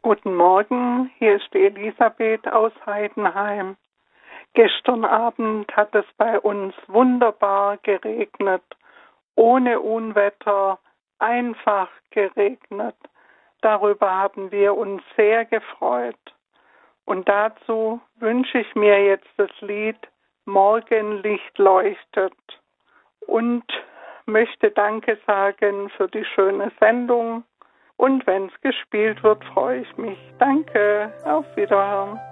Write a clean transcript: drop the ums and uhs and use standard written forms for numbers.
Guten Morgen, hier ist die Elisabeth aus Heidenheim. Gestern Abend hat es bei uns wunderbar geregnet, ohne Unwetter, einfach geregnet. Darüber haben wir uns sehr gefreut. Und dazu wünsche ich mir jetzt das Lied Morgenlicht leuchtet und möchte Danke sagen für die schöne Sendung. Und wenn es gespielt wird, freue ich mich. Danke, auf Wiederhören.